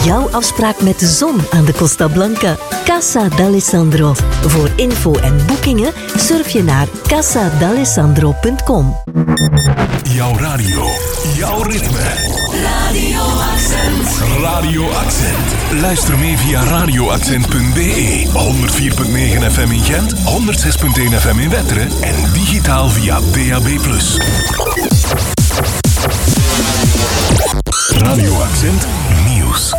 jouw afspraak met de zon aan de Costa Blanca. Casa d'Alessandro. Voor info en boekingen surf je naar casadalessandro.com. Jouw radio, jouw ritme. Radio Accent. Radio Accent. Luister mee via radioaccent.be. 104.9 FM in Gent, 106.1 FM in Wetteren en digitaal via DAB+. Radio Accent Nieuws.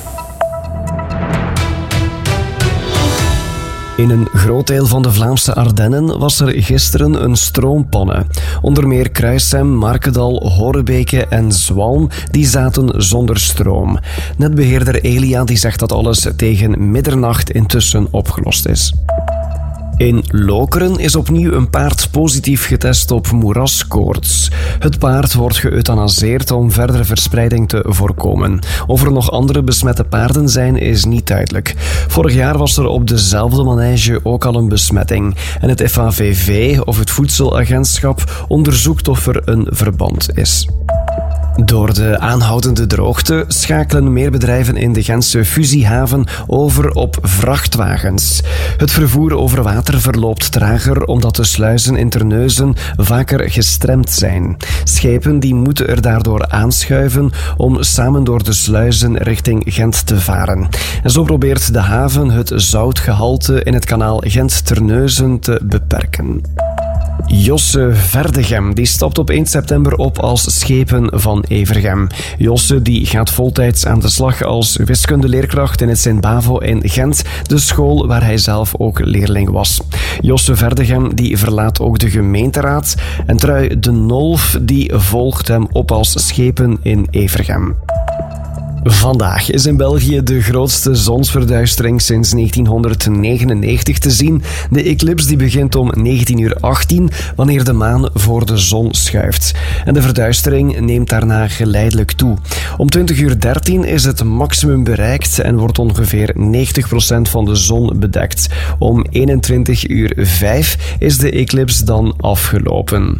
In een groot deel van de Vlaamse Ardennen was er gisteren een stroompanne. Onder meer Kruissem, Markedal, Horebeke en Zwalm die zaten zonder stroom. Netbeheerder Elia die zegt dat alles tegen middernacht intussen opgelost is. In Lokeren is opnieuw een paard positief getest op moeraskoorts. Het paard wordt geëuthanaseerd om verdere verspreiding te voorkomen. Of er nog andere besmette paarden zijn, is niet duidelijk. Vorig jaar was er op dezelfde manege ook al een besmetting. En het FAVV, of het Voedselagentschap, onderzoekt of er een verband is. Door de aanhoudende droogte schakelen meer bedrijven in de Gentse fusiehaven over op vrachtwagens. Het vervoer over water verloopt trager omdat de sluizen in Terneuzen vaker gestremd zijn. Schepen die moeten er daardoor aanschuiven om samen door de sluizen richting Gent te varen. En zo probeert de haven het zoutgehalte in het kanaal Gent-Terneuzen te beperken. Josse Verdegem die stapt op 1 september op als schepen van Evergem. Josse die gaat voltijds aan de slag als wiskundeleerkracht in het Sint-Bavo in Gent, de school waar hij zelf ook leerling was. Josse Verdegem die verlaat ook de gemeenteraad en Trui de Nolf die volgt hem op als schepen in Evergem. Vandaag is in België de grootste zonsverduistering sinds 1999 te zien. De eclips die begint om 19:18 wanneer de maan voor de zon schuift. En de verduistering neemt daarna geleidelijk toe. Om 20:13 is het maximum bereikt en wordt ongeveer 90% van de zon bedekt. Om 21:05 is de eclips dan afgelopen.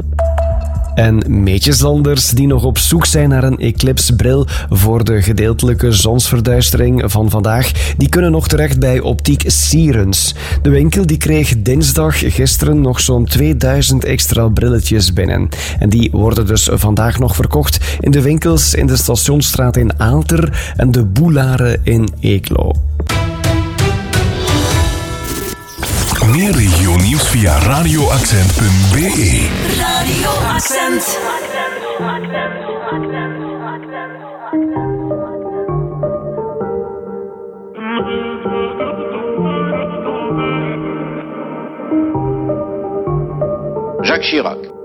En meetjeslanders die nog op zoek zijn naar een eclipsbril voor de gedeeltelijke zonsverduistering van vandaag, die kunnen nog terecht bij Optiek Sierens. De winkel die kreeg dinsdag gisteren nog zo'n 2000 extra brilletjes binnen. En die worden dus vandaag nog verkocht in de winkels in de Stationsstraat in Aalter en de Boelaren in Eeklo. Meer regionieuws via radioaccent.be. Radio Accent. Jacques Chirac.